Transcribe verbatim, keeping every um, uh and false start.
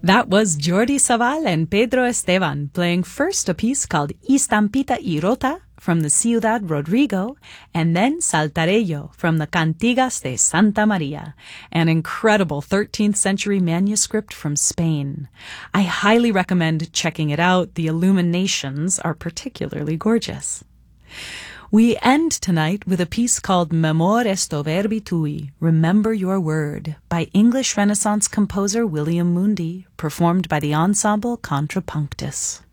That was Jordi Savall and Pedro Esteban playing first a piece called Estampita y Rota from the Ciudad Rodrigo, and then Saltarello from the Cantigas de Santa Maria, an incredible thirteenth century manuscript from Spain. I highly recommend checking it out. The illuminations are particularly gorgeous. We end tonight with a piece called Memor esto verbi tui, Remember Your Word, by English Renaissance composer William Mundy, performed by the ensemble Contrapunctus.